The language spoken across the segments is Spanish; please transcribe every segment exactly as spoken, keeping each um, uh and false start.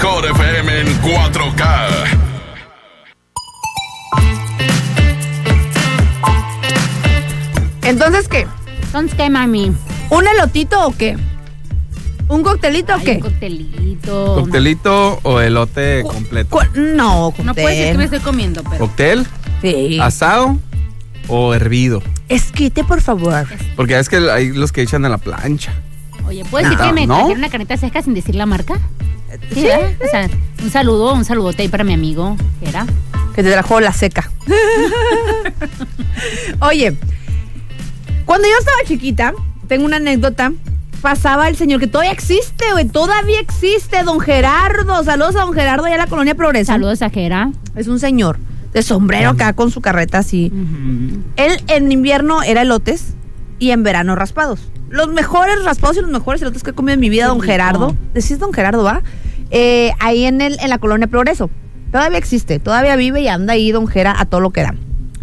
mejor F M en cuatro K. Entonces, ¿qué? Entonces, ¿qué, mami? ¿Un elotito o qué? ¿Un coctelito Ay, o qué? Un coctelito. ¿Coctelito o elote completo? Cu- no, cóctel. No puede ser que me estoy comiendo, pero. ¿Cóctel? Sí. ¿Asado o hervido? Esquite, por favor. Porque es que hay los que echan a la plancha. Oye, ¿puedes decir No, que me ¿no? trajeron una carnita seca sin decir la marca? Sí. ¿verdad? O sea, un saludo, un saludote ahí para mi amigo. ¿Qué era? Que te trajo la seca. Oye, cuando yo estaba chiquita, tengo una anécdota. Pasaba el señor que todavía existe, güey. Todavía existe, don Gerardo. Saludos a don Gerardo allá en la Colonia Progreso. Saludos a Jera. Es un señor de sombrero acá con su carreta así. Uh-huh. Él en invierno era elotes y en verano raspados. Los mejores raspados y los mejores elotes que he comido en mi vida, Qué don rico. Gerardo. ¿Decís don Gerardo, va? Eh, ahí en, el, en la Colonia Progreso. Todavía existe, todavía vive y anda ahí don Gera a todo lo que da.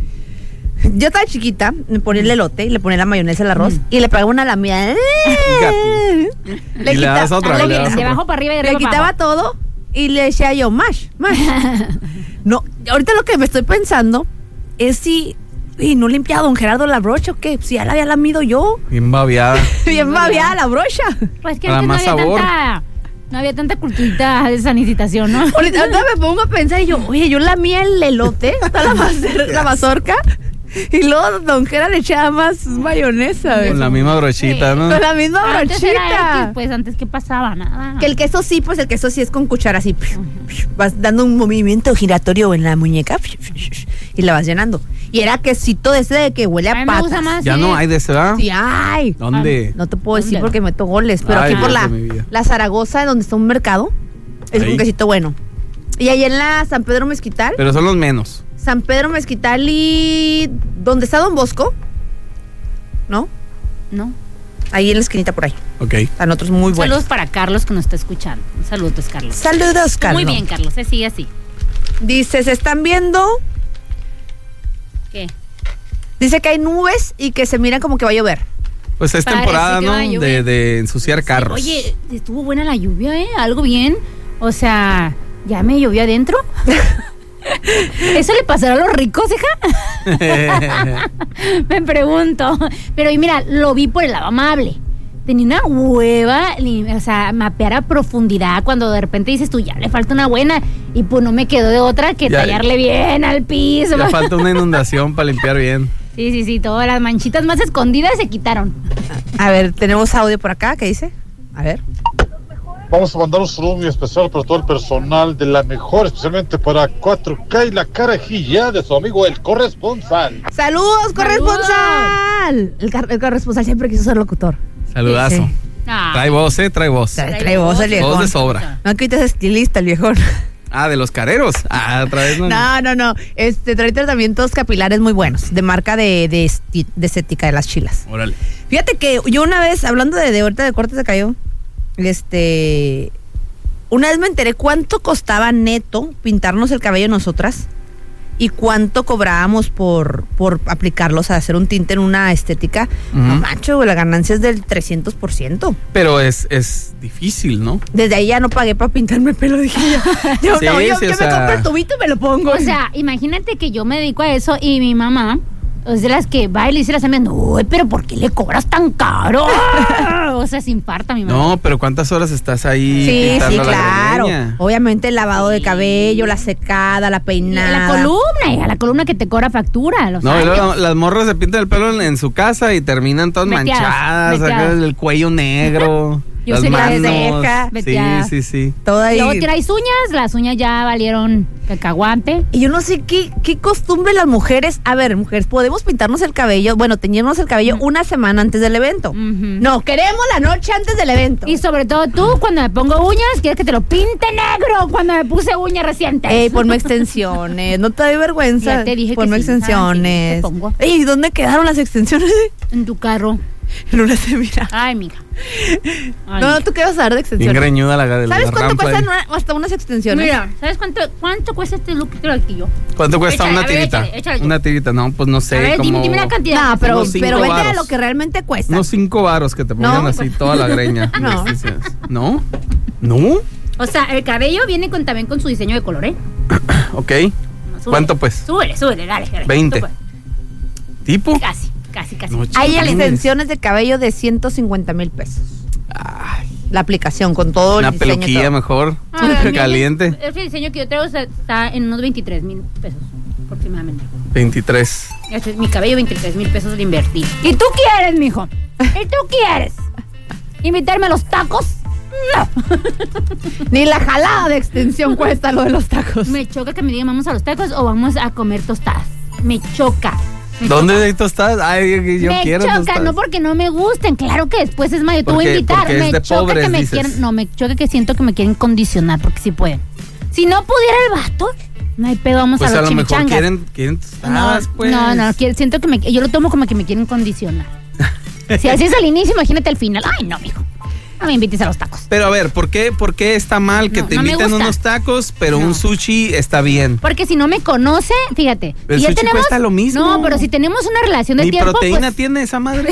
Yo estaba chiquita, me ponía el elote y le ponía la mayonesa al arroz Mm. y le pegaba una lamida. Le, Y le das otra, le le das quita- otra. De abajo para arriba y de le arriba para quitaba abajo. todo y le decía yo, mash, mash. No, ahorita lo que me estoy pensando es si y no limpiaba don Gerardo la brocha o qué, si ya la había lamido yo. Bien babeada. Bien babeada la brocha. Pues que Para antes no más había sabor. tanta. No había tanta culturita de sanitización, ¿no? Ahorita, ahorita me pongo a pensar y yo, oye, yo lamía el elote, la, macer- la mazorca, y luego don Gera le echaba más mayonesa, güey. Con la misma brochita, ¿no? Con la misma Antes era brochita. X, pues antes, ¿qué pasaba? Nada. Que el queso sí, pues el queso sí es con cuchara así. Vas dando un movimiento giratorio en la muñeca y la vas llenando. Y era quesito de ese de que huele A a mí me patas. gusta más. Ya sí. no hay de ese, ¿verdad? Sí, ay. ¿Dónde? No te puedo decir ¿Dónde? porque meto goles, pero Ay, aquí por Dios la, de mi vida. la Zaragoza, donde está un mercado, es Ahí. un quesito bueno. Y ahí en la San Pedro Mezquital, Pero son los menos. San Pedro Mezquital y donde está Don Bosco, ¿no? No. Ahí en la esquinita por ahí. Ok. Están otros muy buenos. Saludos para Carlos que nos está escuchando. Un saludo, Carlos. Saludos, Carlos. Muy bien, Carlos. Se sigue así. Dice, se están viendo, ¿Qué? dice que hay nubes y que se mira como que va a llover. Pues es Parece temporada, que ¿no? va a De, llover. de ensuciar carros. Oye, estuvo buena la lluvia, ¿eh? Algo bien. O sea, ¿ya me llovió adentro? ¿Eso le pasará a los ricos, hija? Me pregunto. Pero y mira, lo vi por el lado amable. Tenía una hueva, li- o sea, mapear a profundidad cuando de repente dices tú, ya le falta una buena. Y pues no me quedó de otra que Ya- tallarle bien al piso. Ya falta una inundación para limpiar bien. Sí, sí, sí, todas las manchitas más escondidas se quitaron. A ver, tenemos audio por acá, ¿qué dice? A ver. Vamos a mandar un saludo muy especial para todo el personal de la mejor, especialmente para cuatro K y la carajilla de su amigo el corresponsal. ¡Saludos, corresponsal! El, car- el corresponsal siempre quiso ser locutor. Saludazo. Sí. Ah, Trae voz, ¿eh? Trae voz. Trae, trae voz el viejón. Voz de sobra. No, que ahorita es estilista el viejón. Ah, de los careros. Ah, otra vez no. No, no, no. Este, trae tratamientos capilares muy buenos, de marca de, de, esti- de estética de las chilas. Órale. Fíjate que yo una vez, hablando de, de ahorita de cortes de cabello, este, una vez me enteré cuánto costaba neto pintarnos el cabello nosotras y cuánto cobrábamos por, por aplicarlos a hacer un tinte en una estética. Ujú. No mancho, güey, la ganancia es del trescientos por ciento. Pero es, es difícil, ¿no? Desde ahí ya no pagué para pintarme el pelo, dije ya. Yo, Sí, no, yo, sí, yo o me sea- compro el tubito y me lo pongo. o sea, imagínate que yo me dedico a eso y mi mamá es de las que va y le dice a las amigas, no, pero ¿por qué le cobras tan caro? O sea, se infarta mi mamá. No, pero ¿cuántas horas estás ahí sí, pintando sí, la claro. greña? Obviamente el lavado de Sí. cabello, la secada, la Y a peinada. la columna, hija, la columna que te cobra factura. Los No, y años. luego las morras se pintan el pelo en, en su casa y terminan todas Veteadas, manchadas, veteadas. acá el cuello negro, Yo las sería manos. seca, veteada. Sí, sí, sí. Todo ahí. Luego traes uñas, las uñas ya valieron cacahuate. Y yo no sé qué, qué costumbre las mujeres. A ver, mujeres, podemos pintarnos el cabello, bueno, teñirnos el cabello una semana antes del evento. Ujú. No, queremos la noche antes del evento. Y sobre todo tú, cuando me pongo uñas, quieres que te lo pinte negro cuando me puse uñas recientes. Ey, ponme extensiones, no te da vergüenza. Ya te dije que ponme sí. extensiones. Ah, sí, te pongo. Ey, ¿y dónde quedaron las extensiones? En tu carro. No las he mirado. Ay, mija. Ay, No, mija. ¿tú qué vas a dar de Bien extensiones? greñuda la, la ¿Sabes cuánto rampa cuestan ahí. una- hasta unas extensiones? Mira, ¿sabes cuánto, cuánto cuesta este look aquí yo? ¿Cuánto cuesta Échale, una a ver, tirita? échale, échale. Una tirita, no, pues no sé, A ver, como dime, dime la cantidad. No, pero, Unos cinco pero vete a varos. lo que realmente cuesta. unos cinco varos que te pongan No, así pues. toda la greña. No. ¿No? ¿No? O sea, el cabello viene con, también con su diseño de color, ¿eh? Ok. No, súbele, ¿Cuánto pues? Súbele, súbele, dale, dale. veinte. Tú, pues. ¿Tipo? Casi, casi, casi. No, Hay Chingales. extensiones de cabello de ciento cincuenta mil pesos. Ay, La aplicación con todo una el diseño. y peluquilla todo. mejor. Ah, el- Caliente. Ese diseño que yo traigo está- está en unos veintitrés mil pesos, aproximadamente. veintitrés. Este es mi cabello, veintitrés mil pesos de invertir. ¿Y tú quieres, mijo? ¿Y tú quieres? ¿Invitarme a los tacos? No. Ni la jalada de extensión cuesta lo de los tacos. Me choca que me digan vamos a los tacos o vamos a comer tostadas. Me choca. Me ¿Dónde choca. hay tostadas? Ay, yo, yo me quiero choca, tostadas. no porque no me gusten, claro que después es más, yo te voy a Porque- invitar. porque es Me de choca pobres, que me dices. quieran, no, me choca que siento que me quieren condicionar, porque sí pueden. Si no pudiera el vato, no hay pedo, vamos Pues a a los lo mejor chimichangas. quieren, quieren tostadas, no, pues. no, no, quiero- siento que me, yo lo tomo como que me quieren condicionar. Si así es al inicio, imagínate al final. Ay, no, mijo. No me invites a los tacos. Pero a ver, ¿por qué, por qué está mal que No, te no me inviten gusta. unos tacos, pero No. un sushi está bien? Porque si no me conoce, fíjate. El si ya sushi tenemos, cuesta lo mismo. No, pero si tenemos una relación de Ni tiempo, proteína pues, tiene esa madre.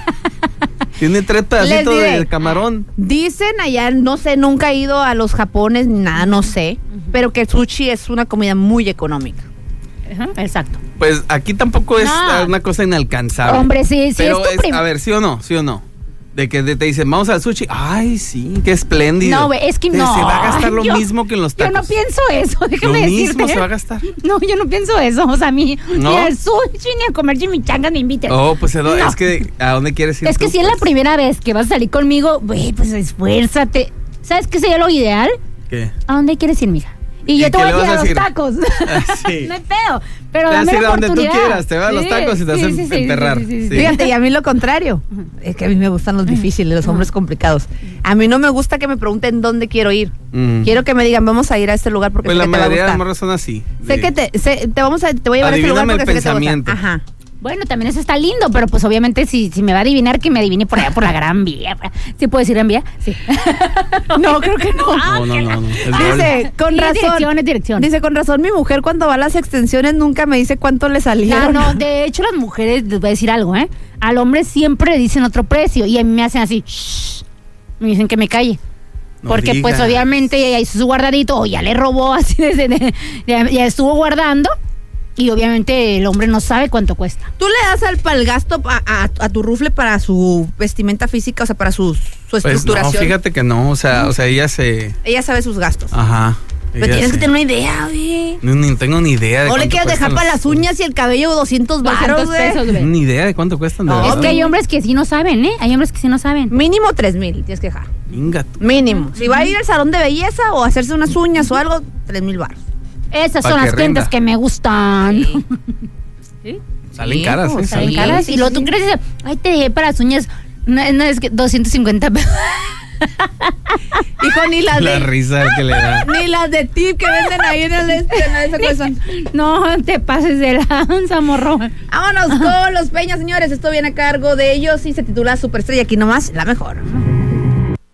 Tiene tres Les pedacitos diré. de camarón. Dicen allá, no sé, nunca he ido a los Japones ni nada, no sé. Pero que el sushi es una comida muy económica. Ajá, exacto. Pues aquí tampoco es No. una cosa inalcanzable. Hombre, sí, sí, Pero es tu es, prim- a ver, ¿sí o no? ¿Sí o no? De que te dicen, vamos al sushi. Ay, sí, qué espléndido. No, güey, es que Te- no. Se va a gastar lo Yo- mismo que en los Yo tacos. no pienso eso, Lo déjame mismo decirte. se va a gastar. No, yo no pienso eso. O sea, a mí, ¿No? ni al sushi ni a comer chimichangas me inviten. Oh, pues Edo, No. es que, ¿a dónde quieres ir Es que tú, si es la pues? primera vez que vas a salir conmigo, güey, pues esfuérzate. ¿Sabes qué sería lo ideal? ¿Qué? ¿A dónde quieres ir, mija? Y ¿Y yo te qué voy a le ir vas a a los decir? tacos. Ah, sí. No hay pedo. Pero Te vas dame a ir la a donde tú oportunidad. quieras, te vas a los tacos y te vas a emperrar. Sí. Fíjate, y a mí lo contrario. Es que a mí me gustan los difíciles, los hombres complicados. A mí no me gusta que me pregunten dónde quiero ir. Mm. Quiero que me digan, vamos a ir a este lugar porque Pues sé la que te va a mayoría de las gustar. morras son así. Sé de- que te, sé- te vamos a, te voy a llevar a este lugar Adivíname porque el sé que te va a pensamiento. gustar. Ajá. Bueno, también eso está lindo, pero pues obviamente si, si me va a adivinar, que me adivine por allá, por la Gran Vía. ¿Sí puedo decir Gran Vía? Sí. No, creo que no. No, no, no. no. Es Dice, con Sí, razón. dirección, es dirección. Dice, con razón, mi mujer cuando va a las extensiones nunca me dice cuánto le Ah, salieron. no, de hecho las mujeres, les voy a decir algo, ¿eh? Al hombre siempre le dicen otro precio y a mí me hacen así, shh, me dicen que me calle. No Porque pues digas. obviamente ya hizo su guardadito o ya le robó así desde ya, ya estuvo guardando y obviamente el hombre no sabe cuánto cuesta. ¿Tú le das al, al gasto a, a- a tu rufle para su vestimenta física, o sea, para su, su Pues no, estructuración? fíjate que no, o sea, o sea, ella se... Ella sabe sus gastos. Ajá. Pero ella tienes que se- tener una idea, güey. No, ni tengo ni idea de O le cuánto quieres dejar cuestan para los- las uñas y el cabello doscientos baros, doscientos güey. pesos, güey. Ni idea de cuánto cuestan de No, verdad. Es que hay hombres que sí no saben, ¿eh? Hay hombres que sí no saben. Mínimo tres mil tienes que dejar. Inga tú. Mínimo. Si va a ir al salón de belleza o a hacerse unas uñas o algo, tres mil baros. Esas Pa' son que las clientes rinda. que me gustan. Salen Sí, caras, pues, ¿eh? Salen Sí, caras. sí, Y luego sí. tú crees, ay, te dejé para las uñas. No, no, es que doscientos cincuenta pesos. Hijo, ni las La de... risa que le da. Ni las de tip que venden ahí en el este, en esa cosa. No te pases de lanza, morro. Vámonos con los Peñas, señores. Esto viene a cargo de ellos y se titula Superestrella. Aquí nomás, la mejor.